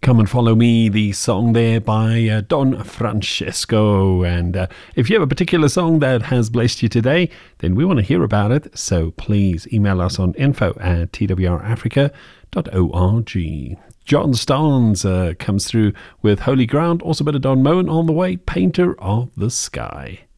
Come and Follow Me, the song there by Don Francesco. And if you have a particular song that has blessed you today, then we want to hear about it. So please email us on info@twrafrica.org. John Starnes comes through with Holy Ground. Also a bit of Don Moen on the way, Painter of the Sky.